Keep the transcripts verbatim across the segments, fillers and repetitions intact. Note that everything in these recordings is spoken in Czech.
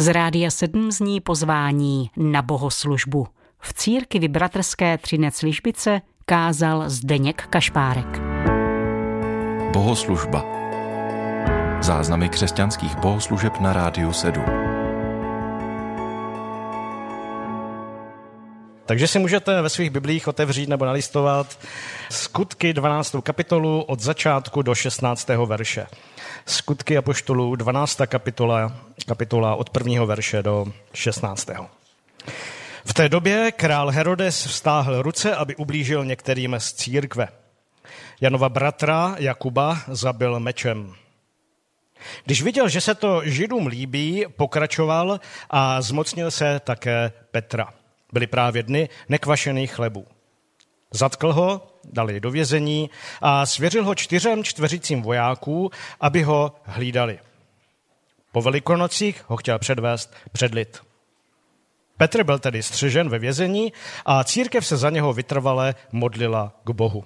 Z Rádia sedm zní pozvání na bohoslužbu. V církvi bratrské Třinec-Ližbice kázal Zdeněk Kašpárek. Bohoslužba. Záznamy křesťanských bohoslužeb na Rádiu sedm. Takže si můžete ve svých biblích otevřít nebo nalistovat Skutky dvanáctou kapitolu od začátku do šestnáctého verše. Skutky apoštolů dvanáctá kapitola, kapitola od prvního verše do šestnáctého. V té době král Herodes vztáhl ruce, aby ublížil některým z církve. Janova bratra Jakuba zabil mečem. Když viděl, že se to Židům líbí, pokračoval a zmocnil se také Petra. Byly právě dny nekvašených chlebů. Zatkl ho, dal jej do vězení a svěřil ho čtyřem čtveřicím vojáků, aby ho hlídali. Po Velikonocích ho chtěl předvést před lid. Petr byl tedy střežen ve vězení a církev se za něho vytrvale modlila k Bohu.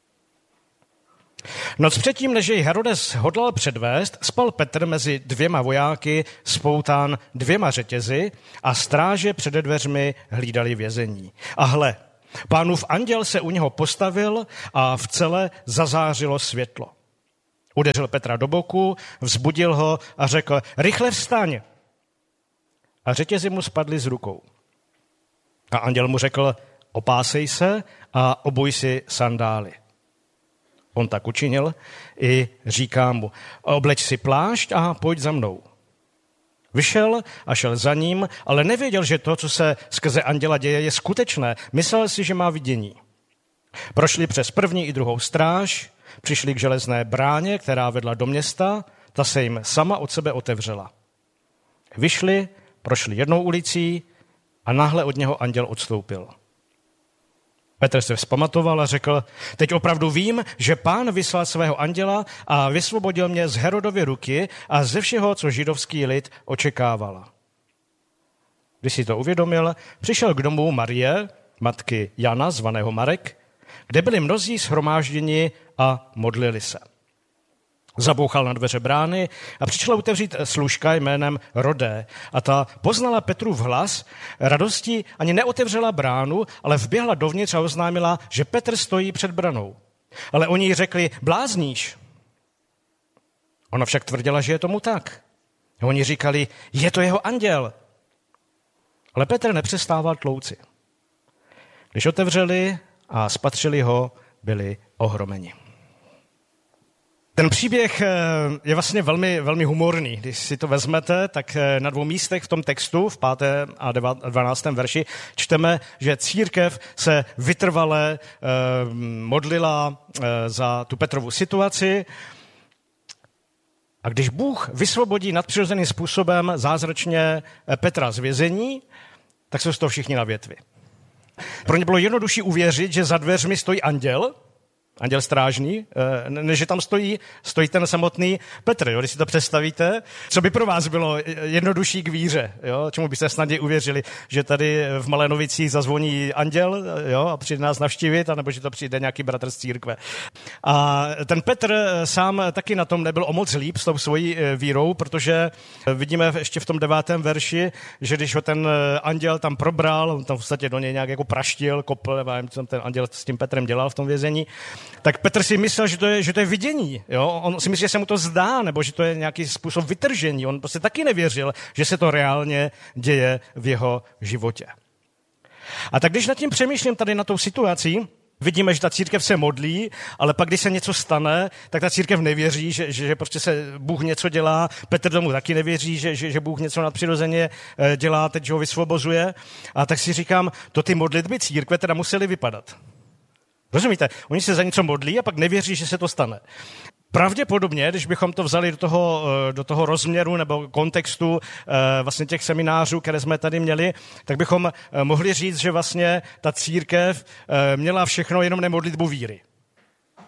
Noc předtím, než jej Herodes hodlal předvést, spal Petr mezi dvěma vojáky, spoután dvěma řetězy a stráže přede dveřmi hlídali vězení. A hle, Pánův anděl se u něho postavil a v cele zazářilo světlo. Udeřil Petra do boku, vzbudil ho a řekl: rychle vstaň! A řetězy mu spadly z rukou. A anděl mu řekl: opásej se a obuj si sandály. On tak učinil i říká mu: obleč si plášť a pojď za mnou. Vyšel a šel za ním, ale nevěděl, že to, co se skrze anděla děje, je skutečné. Myslel si, že má vidění. Prošli přes první i druhou stráž, přišli k železné bráně, která vedla do města, ta se jim sama od sebe otevřela. Vyšli, prošli jednou ulicí a náhle od něho anděl odstoupil. Petr se vzpamatoval a řekl: teď opravdu vím, že Pán vyslal svého anděla a vysvobodil mě z Herodovy ruky a ze všeho, co židovský lid očekával. Když si to uvědomil, přišel k domu Marie, matky Jana, zvaného Marek, kde byli mnozí shromážděni a modlili se. Zabouchal na dveře brány a přišla otevřít služka jménem Rodé. A ta poznala Petrův hlas, radostí ani neotevřela bránu, ale vběhla dovnitř a oznámila, že Petr stojí před branou. Ale oni jí řekli: blázníš. Ona však tvrdila, že je tomu tak. A oni říkali: je to jeho anděl. Ale Petr nepřestával tlouci. Když otevřeli a spatřili ho, byli ohromeni. Ten příběh je vlastně velmi, velmi humorný. Když si to vezmete, tak na dvou místech v tom textu, v pátém a dvanáctém verši, čteme, že církev se vytrvale modlila za tu Petrovu situaci. A když Bůh vysvobodí nadpřirozeným způsobem zázračně Petra z vězení, tak jsou z toho všichni na větvi. Pro ně bylo jednodušší uvěřit, že za dveřmi stojí anděl, anděl strážný, než že tam stojí, stojí ten samotný Petr, jo, když si to představíte. Co by pro vás bylo jednodušší k víře, jo, čemu byste snadněji uvěřili, že tady v Malenovicích zazvoní anděl, jo, a přijde nás navštívit, anebo že to přijde nějaký bratr z církve. A ten Petr sám taky na tom nebyl o moc líp s tou svojí vírou, protože vidíme ještě v tom devátém verši, že když ho ten anděl tam probral, on tam v podstatě do něj nějak jako praštil, kopl, nevím, co ten anděl s tím Petrem dělal v tom vězení, tak Petr si myslel, že to je, že to je vidění. Jo? On si myslí, že se mu to zdá, nebo že to je nějaký způsob vytržení. On prostě taky nevěřil, že se to reálně děje v jeho životě. A tak když nad tím přemýšlím tady na tou situací, vidíme, že ta církev se modlí, ale pak, když se něco stane, tak ta církev nevěří, že, že, že prostě se Bůh něco dělá. Petr tomu taky nevěří, že, že, že Bůh něco nadpřirozeně dělá, teď ho vysvobozuje. A tak si říkám, to ty modlitby církve teda musely vypadat. Rozumíte? Oni se za něco modlí a pak nevěří, že se to stane. Pravděpodobně, když bychom to vzali do toho, do toho rozměru nebo kontextu vlastně těch seminářů, které jsme tady měli, tak bychom mohli říct, že vlastně ta církev měla všechno, jenom nemodlitbu víry.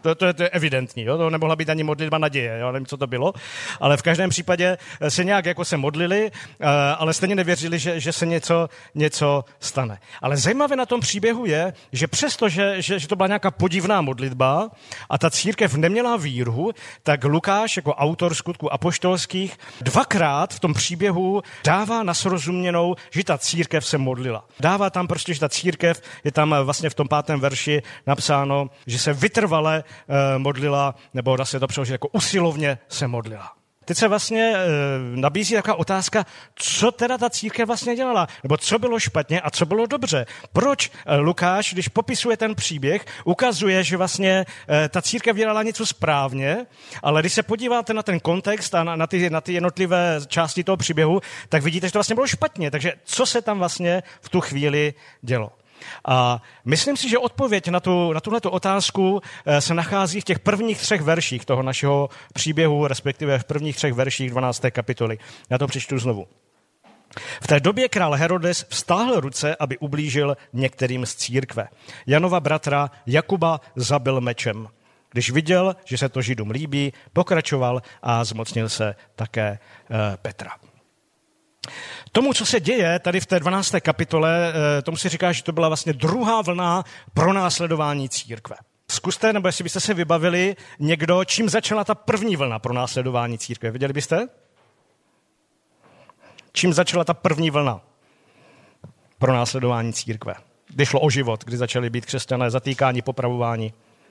To, to, je, to je evidentní, jo? To nemohla být ani modlitba naděje, jo? Nevím, co to bylo, ale v každém případě se nějak jako se modlili, ale stejně nevěřili, že, že se něco, něco stane. Ale zajímavé na tom příběhu je, že přesto, že, že, že to byla nějaká podivná modlitba a ta církev neměla víru, tak Lukáš jako autor Skutků apoštolských dvakrát v tom příběhu dává na srozuměnou, že ta církev se modlila. Dává tam prostě, že ta církev, je tam vlastně v tom pátém verši napsáno, že se vytrvale eh, modlila, nebo dá se to přeložit jako usilovně se modlila. Teď se vlastně e, nabízí taková otázka, co teda ta církev vlastně dělala, nebo co bylo špatně a co bylo dobře. Proč e, Lukáš, když popisuje ten příběh, ukazuje, že vlastně e, ta církev dělala něco správně, ale když se podíváte na ten kontext a na, na, ty, na ty jednotlivé části toho příběhu, tak vidíte, že to vlastně bylo špatně. Takže co se tam vlastně v tu chvíli dělo? A myslím si, že odpověď na, tu, na tuhletu otázku se nachází v těch prvních třech verších toho našeho příběhu, respektive v prvních třech verších dvanácté kapitoly. Já to přečtu znovu. V té době král Herodes vztáhl ruce, aby ublížil některým z církve. Janova bratra Jakuba zabil mečem. Když viděl, že se to Židům líbí, pokračoval a zmocnil se také eh, Petra. Tomu, co se děje tady v té dvanácté kapitole, tomu se říká, že to byla vlastně druhá vlna pronásledování církve. Zkuste, nebo jestli byste se vybavili někdo, čím začala ta první vlna pronásledování církve. Viděli byste? Čím začala ta první vlna pronásledování církve? Kdy šlo o život, kdy začali být křesťané zatýkáni, popravování.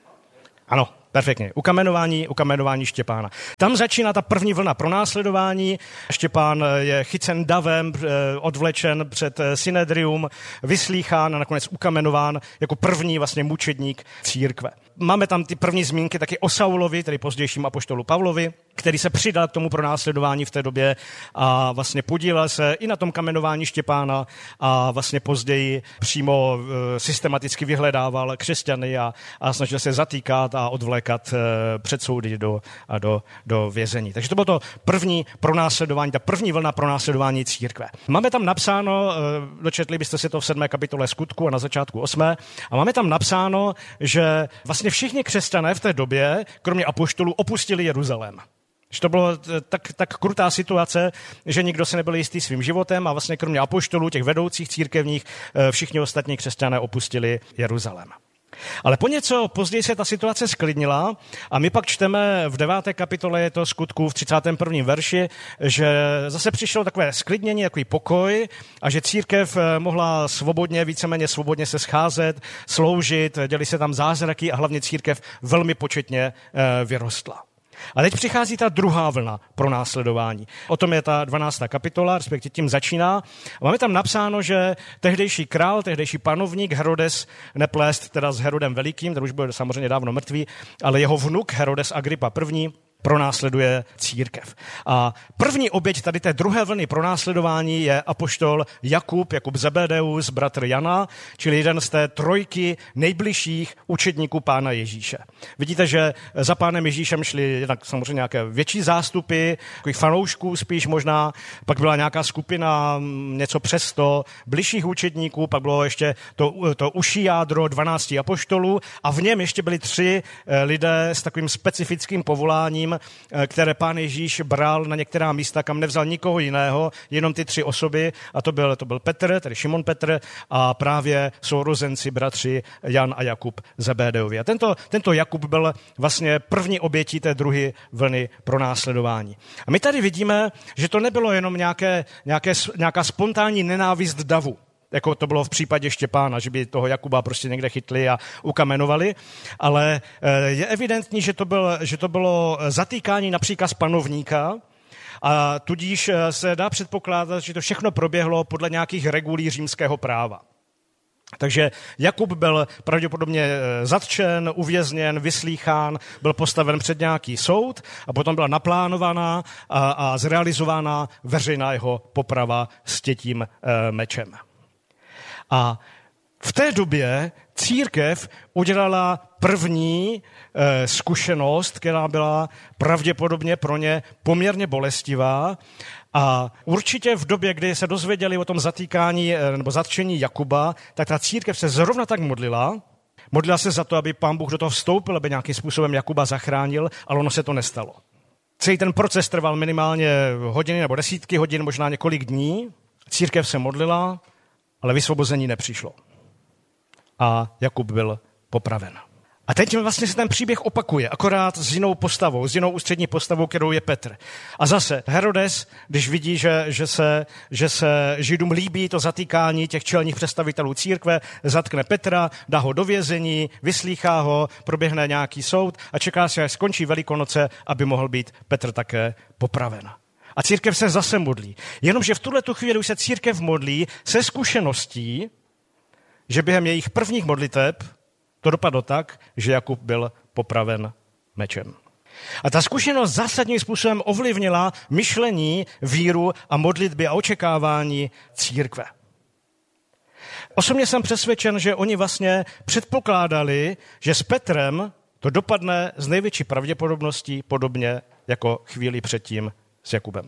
Ano, perfektně. Ukamenování, ukamenování Štěpána. Tam začíná ta první vlna pronásledování. Štěpán je chycen davem, odvlečen před synedrium, vyslýchán a nakonec ukamenován jako první vlastně mučedník církve. Máme tam ty první zmínky taky o Saulovi, tedy pozdějším apoštolu Pavlovi, který se přidal k tomu pronásledování v té době a vlastně podílel se i na tom kamenování Štěpána a vlastně později přímo systematicky vyhledával křesťany a, a snažil se zatýkat a odvlékat před soudy do, a do, do vězení. Takže to bylo to první pronásledování, ta první vlna pronásledování církve. Máme tam napsáno, dočetli byste si to v sedmé kapitole Skutku a na začátku osmé, a máme tam napsáno, že vlastně všichni křesťané v té době, kromě apoštolů, opustili Jeruzalém. Že to bylo tak, tak krutá situace, že nikdo se nebyl jistý svým životem a vlastně kromě apoštolů, těch vedoucích církevních, všichni ostatní křesťané opustili Jeruzalém. Ale po něco později se ta situace sklidnila a my pak čteme v deváté kapitole, je to Skutků v třicátém prvním verši, že zase přišlo takové sklidnění, takový pokoj a že církev mohla svobodně, víceméně svobodně se scházet, sloužit, děli se tam zázraky a hlavně církev velmi početně vyrostla. A teď přichází ta druhá vlna pronásledování. O tom je ta dvanáctá kapitola, respektive tím začíná. A máme tam napsáno, že tehdejší král, tehdejší panovník Herodes, neplést teda s Herodem Velikým, ten už byl samozřejmě dávno mrtvý, ale jeho vnuk Herodes Agrippa I. pronásleduje církev. A první oběť tady té druhé vlny pronásledování je apoštol Jakub, Jakub Zebedeus, bratr Jana, čili jeden z té trojky nejbližších učedníků pána Ježíše. Vidíte, že za pánem Ježíšem šli jednak samozřejmě nějaké větší zástupy, takových fanoušků spíš možná, pak byla nějaká skupina, něco přes sto bližších učedníků, pak bylo ještě to, to užší jádro dvanácti apoštolů a v něm ještě byli tři lidé s takovým specifickým povoláním, které pán Ježíš bral na některá místa, kam nevzal nikoho jiného, jenom ty tři osoby, a to byl, to byl Petr, tedy Šimon Petr, a právě sourozenci, bratři Jan a Jakub Zebedeovi. A tento, tento Jakub byl vlastně první obětí té druhé vlny pronásledování. A my tady vidíme, že to nebylo jenom nějaké, nějaké, nějaká spontánní nenávist davu, jako to bylo v případě Štěpána, že by toho Jakuba prostě někde chytli a ukamenovali, ale je evidentní, že to, byl, že to bylo zatýkání na příkaz panovníka a tudíž se dá předpokládat, že to všechno proběhlo podle nějakých regulí římského práva. Takže Jakub byl pravděpodobně zatčen, uvězněn, vyslýchán, byl postaven před nějaký soud a potom byla naplánovaná a, a zrealizována veřejná jeho poprava s tětím e, mečem. A v té době církev udělala první e, zkušenost, která byla pravděpodobně pro ně poměrně bolestivá. A určitě v době, kdy se dozvěděli o tom zatýkání e, nebo zatčení Jakuba, tak ta církev se zrovna tak modlila. Modlila se za to, aby Pán Bůh do toho vstoupil, aby nějakým způsobem Jakuba zachránil, ale ono se to nestalo. Celý ten proces trval minimálně hodiny nebo desítky hodin, možná několik dní. Církev se modlila, ale vysvobození nepřišlo. A Jakub byl popraven. A teď vlastně se ten příběh opakuje, akorát s jinou postavou, s jinou ústřední postavou, kterou je Petr. A zase Herodes, když vidí, že, že, se, že se Židům líbí to zatýkání těch čelních představitelů církve, zatkne Petra, dá ho do vězení, vyslýchá ho, proběhne nějaký soud a čeká se, až skončí Velikonoce, aby mohl být Petr také popraven. A církev se zase modlí. Jenomže v tuhletu chvíli už se církev modlí se zkušeností, že během jejich prvních modliteb to dopadlo tak, že Jakub byl popraven mečem. A ta zkušenost zásadním způsobem ovlivnila myšlení, víru a modlitby a očekávání církve. Osobně jsem přesvědčen, že oni vlastně předpokládali, že s Petrem to dopadne z největší pravděpodobností podobně jako chvíli předtím s Jakubem.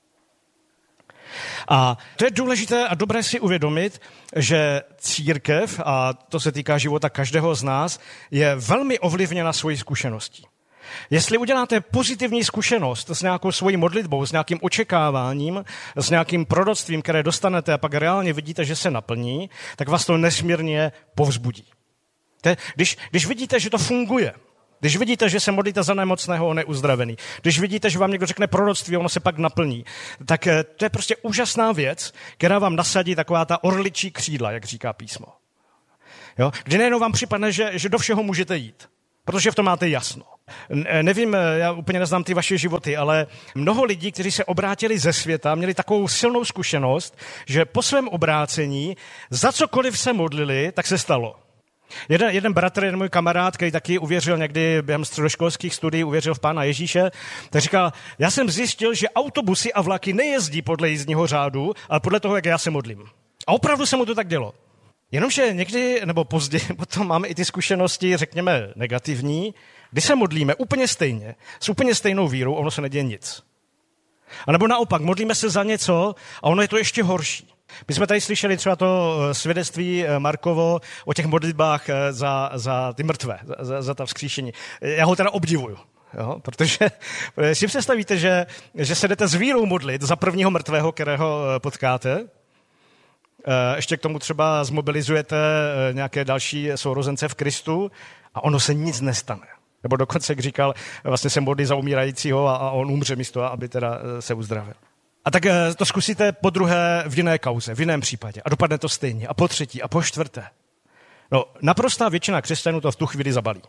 A to je důležité a dobré si uvědomit, že církev, a to se týká života každého z nás, je velmi ovlivněna svojí zkušeností. Jestli uděláte pozitivní zkušenost s nějakou svojí modlitbou, s nějakým očekáváním, s nějakým proroctvím, které dostanete a pak reálně vidíte, že se naplní, tak vás to nesmírně povzbudí. Když, když vidíte, že to funguje, když vidíte, že se modlíte za nemocného, on je uzdravený. Když vidíte, že vám někdo řekne proroctví, ono se pak naplní. Tak to je prostě úžasná věc, která vám nasadí taková ta orličí křídla, jak říká písmo. Jo? Kdy nejenom vám připadne, že, že do všeho můžete jít, protože v tom máte jasno. Nevím, já úplně neznám ty vaše životy, ale mnoho lidí, kteří se obrátili ze světa, měli takovou silnou zkušenost, že po svém obrácení za cokoliv se modlili, tak se stalo. Jeden, jeden bratr, jeden můj kamarád, který taky uvěřil někdy během středoškolských studií, uvěřil v Pána Ježíše, tak říkal, já jsem zjistil, že autobusy a vlaky nejezdí podle jízdního řádu, ale podle toho, jak já se modlím. A opravdu se mu to tak dělo. Jenomže někdy, nebo později, potom máme i ty zkušenosti, řekněme, negativní, kdy se modlíme úplně stejně, s úplně stejnou vírou, ono se neděje nic. A nebo naopak, modlíme se za něco a ono je to ještě horší. My jsme tady slyšeli třeba to svědectví Markovo o těch modlitbách za, za ty mrtvé, za, za ta vzkříšení. Já ho teda obdivuju, jo? Protože si představíte, že, že se jdete s vírou modlit za prvního mrtvého, kterého potkáte, ještě k tomu třeba zmobilizujete nějaké další sourozence v Kristu a ono se nic nestane. Nebo dokonce, jak říkal, vlastně se modlí za umírajícího a, a on umře místo, aby teda se uzdravil. A tak to zkusíte po druhé v jiné kauze, v jiném případě. A dopadne to stejně. A po třetí, a po čtvrté. No, naprostá většina křesťanů to v tu chvíli zabalí.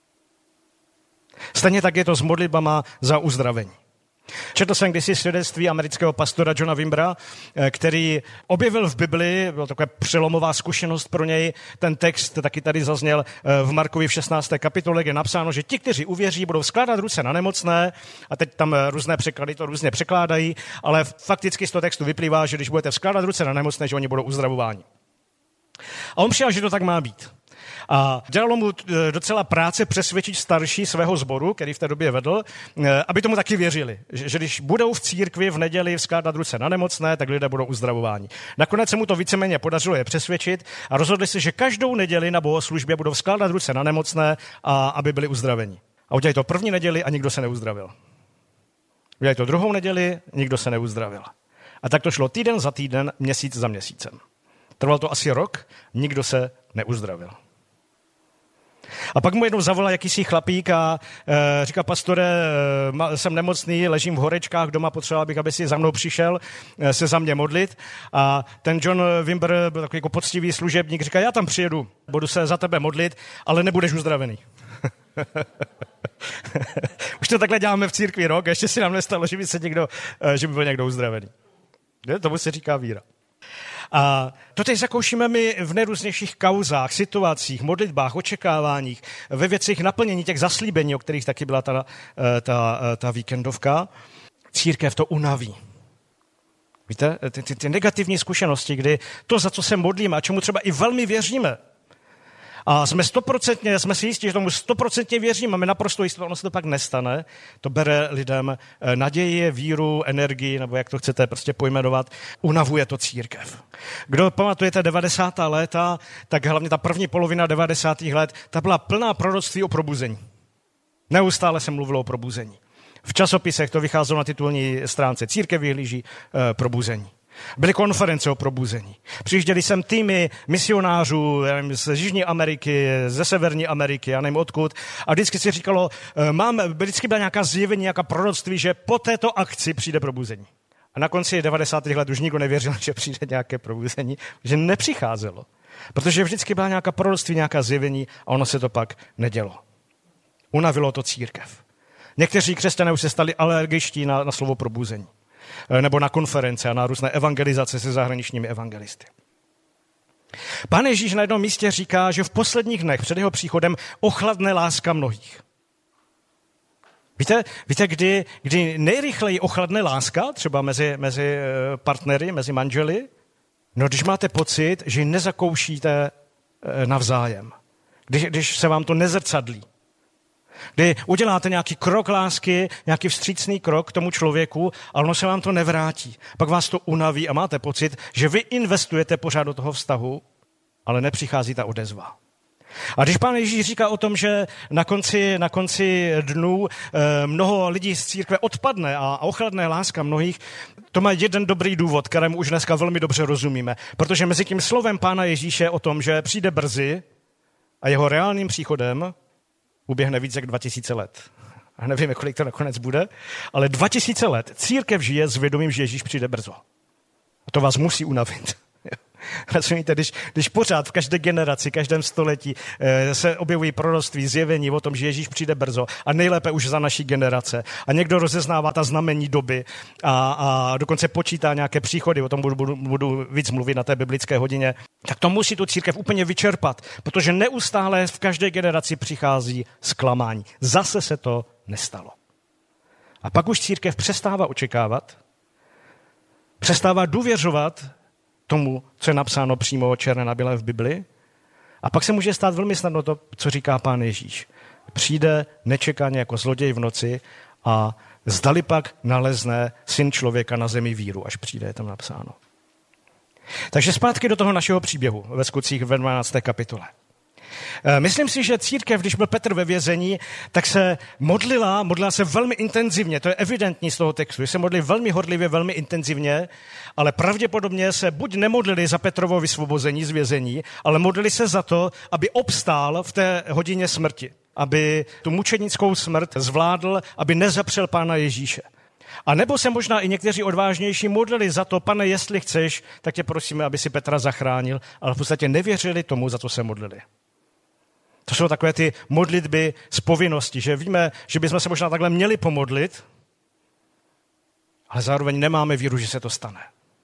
Stejně tak je to s modlitbama za uzdravení. Četl jsem kdysi svědectví amerického pastora Johna Wimbera, který objevil v Bibli, byla taková přelomová zkušenost pro něj, ten text taky tady zazněl v Markovi v šestnácté kapitole, kde je napsáno, že ti, kteří uvěří, budou skládat ruce na nemocné, a teď tam různé překlady to různě překládají, ale fakticky z toho textu vyplývá, že když budete skládat ruce na nemocné, že oni budou uzdravováni. A on přijal, že to tak má být. A dělalo mu docela práce přesvědčit starší svého sboru, který v té době vedl, aby tomu taky věřili. Že, že když budou v církvi v neděli skládat ruce na nemocné, tak lidé budou uzdravováni. Nakonec se mu to víceméně podařilo je přesvědčit a rozhodli se, že každou neděli na bohoslužbě budou skládat ruce na nemocné, a aby byli uzdraveni. A udělali to první neděli a nikdo se neuzdravil. Udělali to druhou neděli, nikdo se neuzdravil. A tak to šlo týden za týden, měsíc za měsícem. Trvalo to asi rok, nikdo se neuzdravil. A pak mu jednou zavolal jakýsi chlapík a e, říká, pastore, e, jsem nemocný, ležím v horečkách doma, potřeboval bych, aby si za mnou přišel e, se za mě modlit. A ten John Wimber byl takový jako poctivý služebník, říká, já tam přijedu, budu se za tebe modlit, ale nebudeš uzdravený. Už to takhle děláme v církvi rok, ještě si nám nestalo, že by, se někdo, e, že by byl někdo uzdravený. Ne? Tomu se říká víra. A to teď zakoušíme my v nejrůznějších kauzách, situacích, modlitbách, očekáváních, ve věcech naplnění těch zaslíbení, o kterých taky byla ta, ta, ta víkendovka. Církev to unaví. Víte, ty, ty, ty negativní zkušenosti, kdy to, za co se modlíme a čemu třeba i velmi věříme, A jsme stoprocentně, jsme si jistí, že tomu stoprocentně věříme, my naprosto jistě, ono se to pak nestane. To bere lidem naději, víru, energii, nebo jak to chcete prostě pojmenovat, unavuje to církev. Kdo pamatujete devadesátá léta, tak hlavně ta první polovina devadesátých let, ta byla plná proroctví o probuzení. Neustále se mluvilo o probuzení. V časopisech to vycházelo na titulní stránce. Církev vyhlíží e, probuzení. Byly konference o probuzení. Přijížděli sem týmy misionářů z Jižní Ameriky, ze Severní Ameriky, já nevím odkud. A vždycky si říkalo, máme, vždycky byla nějaká zjevení, nějaká proroctví, že po této akci přijde probuzení. A na konci devadesátých let už nikdo nevěřil, že přijde nějaké probuzení, že nepřicházelo. Protože vždycky byla nějaká proroctví, nějaká zjevení a ono se to pak nedělo. Unavilo to církev. Někteří křesťané už se stali alergičtí na, na slovo probuzení. Nebo na konference a na různé evangelizace se zahraničními evangelisty. Pán Ježíš na jednom místě říká, že v posledních dnech před jeho příchodem ochladne láska mnohých. Víte, víte kdy, kdy nejrychleji ochladne láska, třeba mezi, mezi partnery, mezi manželi? No, když máte pocit, že ji nezakoušíte navzájem. Když, když se vám to nezrcadlí. Kdy uděláte nějaký krok lásky, nějaký vstřícný krok k tomu člověku, ale ono se vám to nevrátí. Pak vás to unaví a máte pocit, že vy investujete pořád do toho vztahu, ale nepřichází ta odezva. A když pán Ježíš říká o tom, že na konci, na konci dnů e, mnoho lidí z církve odpadne a ochladne láska mnohých, to má jeden dobrý důvod, kterému už dneska velmi dobře rozumíme. Protože mezi tím slovem pána Ježíše o tom, že přijde brzy a jeho reálným příchodem uběhne víc jak dva tisíce let. A nevíme, kolik to nakonec bude, ale dva tisíce let církev žije s vědomím, že Ježíš přijde brzo. A to vás musí unavit. Rozumíte, když, když pořád v každé generaci, každém století eh, se objevují proroctví, zjevení o tom, že Ježíš přijde brzo a nejlépe už za naší generace a někdo rozeznává ta znamení doby a, a dokonce počítá nějaké příchody, o tom budu, budu, budu víc mluvit na té biblické hodině, tak to musí tu církev úplně vyčerpat, protože neustále v každé generaci přichází zklamání. Zase se to nestalo. A pak už církev přestává očekávat, přestává důvěřovat tomu, co je napsáno přímo černé na bílé v Bibli. A pak se může stát velmi snadno to, co říká pán Ježíš. Přijde nečekaně jako zloděj v noci a zdali pak nalezne syn člověka na zemi víru, až přijde, je tam napsáno. Takže zpátky do toho našeho příběhu ve Skutcích ve dvanácté kapitole. Myslím si, že církev, když byl Petr ve vězení, tak se modlila, modlila se velmi intenzivně, to je evidentní z toho textu, že se modlili velmi horlivě, velmi intenzivně, ale pravděpodobně se buď nemodlili za Petrovo vysvobození z vězení, ale modlili se za to, aby obstál v té hodině smrti, aby tu mučenickou smrt zvládl, aby nezapřel pána Ježíše. A nebo se možná i někteří odvážnější modlili za to, pane, jestli chceš, tak tě prosíme, aby si Petra zachránil, ale v podstatě nevěřili tomu, za co se modlili. To jsou takové ty modlitby z povinnosti, že víme, že bychom se možná takhle měli pomodlit, ale zároveň nemáme víru, že se to stane.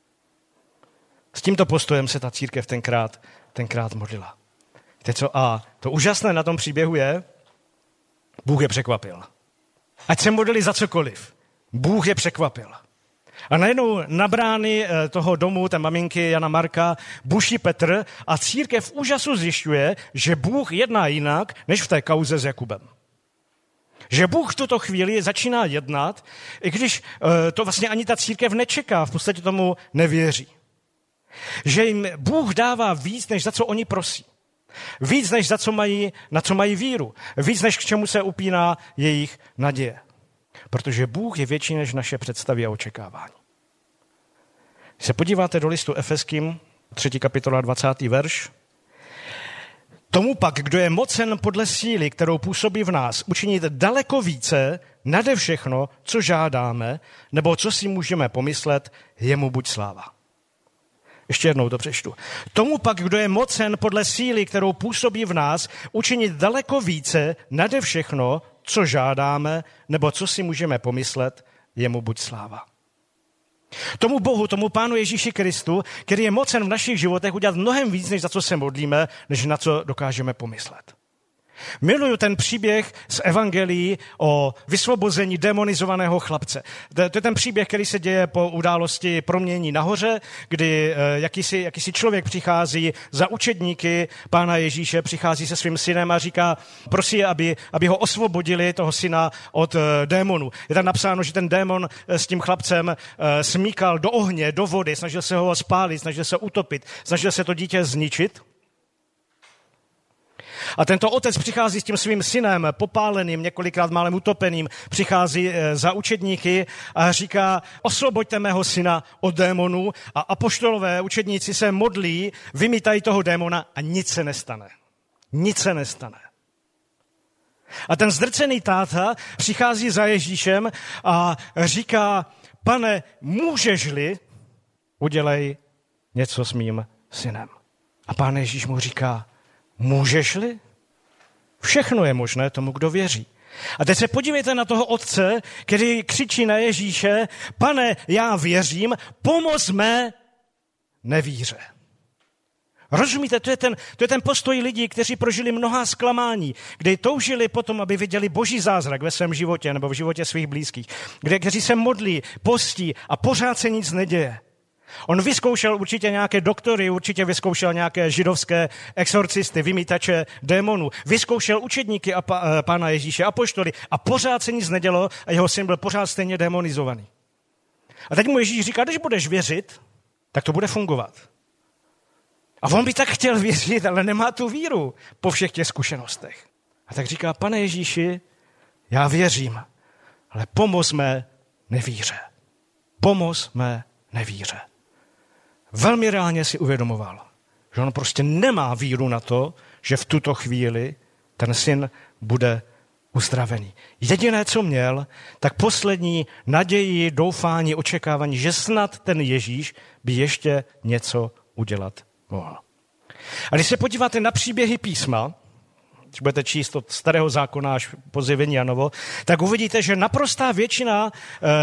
S tímto postojem se ta církev tenkrát, tenkrát modlila. Víte co? A to úžasné na tom příběhu je, Bůh je překvapil. Ať se modlili za cokoliv, Bůh je překvapil. A najednou na brány toho domu, té maminky Jana Marka, buší Petr a církev v úžasu zjišťuje, že Bůh jedná jinak, než v té kauze s Jakubem. Že Bůh v tuto chvíli začíná jednat, i když to vlastně ani ta církev nečeká, v podstatě tomu nevěří. Že jim Bůh dává víc, než za co oni prosí. Víc, než za co mají, na co mají víru. Víc, než k čemu se upíná jejich naděje. Protože Bůh je větší než naše představy a očekávání. Když se podíváte do listu Efeským, třetí kapitola, dvacátý verš, tomu pak, kdo je mocen podle síly, kterou působí v nás, učinit daleko více, nade všechno, co žádáme, nebo co si můžeme pomyslet, jemu buď sláva. Ještě jednou to přečtu. Tomu pak, kdo je mocen podle síly, kterou působí v nás, učinit daleko více, nade všechno, co žádáme, nebo co si můžeme pomyslet, jemu buď sláva. Tomu Bohu, tomu Pánu Ježíši Kristu, který je mocen v našich životech udělat mnohem víc, než za co se modlíme, než na co dokážeme pomyslet. Miluju ten příběh z evangelií o vysvobození demonizovaného chlapce. To je ten příběh, který se děje po události proměnění nahoře, kdy jakýsi, jakýsi člověk přichází za učedníky Pána Ježíše, přichází se svým synem a říká, prosí, aby, aby ho osvobodili, toho syna, od démonu. Je tam napsáno, že ten démon s tím chlapcem smíkal do ohně, do vody, snažil se ho spálit, snažil se utopit, snažil se to dítě zničit. A tento otec přichází s tím svým synem, popáleným, několikrát málem utopeným, přichází za učedníky a říká, osvoboďte mého syna od démonů, a apoštolové učedníci se modlí, vymítají toho démona a nic se nestane. Nic se nestane. A ten zdrcený táta přichází za Ježíšem a říká, pane, můžeš-li, udělej něco s mým synem. A pán Ježíš mu říká, můžeš-li? Všechno je možné tomu, kdo věří. A teď se podívejte na toho otce, který křičí na Ježíše, pane, já věřím, pomoz mé nevíře. Rozumíte, to je, ten, to je ten postoj lidí, kteří prožili mnohá zklamání, kdy toužili potom, aby viděli boží zázrak ve svém životě nebo v životě svých blízkých, kde, kteří se modlí, postí a pořád se nic neděje. On vyzkoušel určitě nějaké doktory, určitě vyzkoušel nějaké židovské exorcisty, vymítače démonů, vyzkoušel učedníky a pa, Pána Ježíše, apoštoly a pořád se nic nedělo a jeho syn byl pořád stejně demonizovaný. A teď mu Ježíš říká, když budeš věřit, tak to bude fungovat. A on by tak chtěl věřit, ale nemá tu víru po všech těch zkušenostech. A tak říká, pane Ježíši, já věřím, ale pomoz mé nevíře. Pomoz mé nevíře. Velmi reálně si uvědomoval, že on prostě nemá víru na to, že v tuto chvíli ten syn bude uzdravený. Jediné, co měl, tak poslední naději, doufání, očekávání, že snad ten Ježíš by ještě něco udělat mohl. A když se podíváte na příběhy písma, když budete číst od Starého zákona až po Zjevení Janovo, tak uvidíte, že naprostá většina